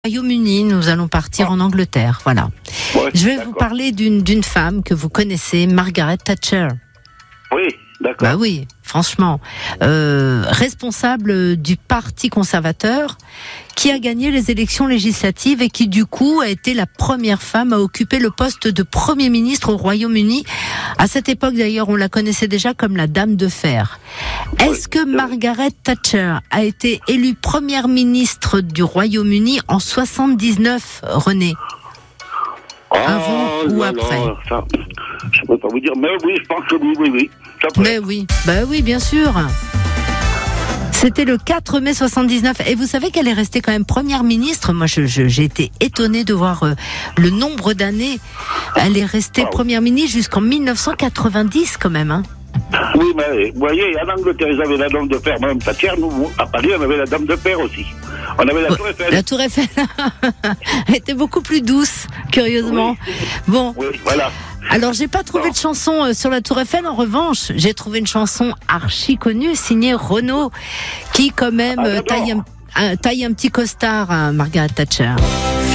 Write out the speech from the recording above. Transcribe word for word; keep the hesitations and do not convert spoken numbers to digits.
Royaume-Uni, nous allons partir Ah. en Angleterre, voilà. Ouais, Je vais d'accord. vous parler d'une d'une femme que vous connaissez, Margaret Thatcher. Oui, d'accord. Bah oui, franchement, euh, responsable du Parti conservateur, qui a gagné les élections législatives et qui du coup a été la première femme à occuper le poste de Premier ministre au Royaume-Uni. À cette époque d'ailleurs, on la connaissait déjà comme la Dame de Fer. Est-ce que Margaret Thatcher a été élue Première ministre du Royaume-Uni en soixante-dix-neuf, René? Avant Oh ou là après là, ça, je peux pas vous dire, mais oui, je pense que oui, oui, oui. Ça peut Mais être. oui, bah oui, bien sûr. C'était le quatre mai soixante-dix-neuf. Et vous savez qu'elle est restée quand même première ministre. Moi, je, je, j'ai été étonnée de voir euh, le nombre d'années. Elle est restée Ah oui. première ministre jusqu'en mille neuf cent quatre-vingt-dix quand même. Hein. Oui, mais vous voyez, en Angleterre, ils avaient la Dame de Fer, Madame Thatcher, nous, à Paris, on avait la Dame de Fer aussi. On avait la Tour Eiffel. La Tour Eiffel elle était beaucoup plus douce, curieusement. Oui. Bon, Oui, voilà. alors j'ai pas trouvé de chanson euh, sur la Tour Eiffel. En revanche, j'ai trouvé une chanson archi connue signée Renaud, qui quand même Ah, euh, d'accord. taille un, un- taille un petit costard à Margaret Thatcher.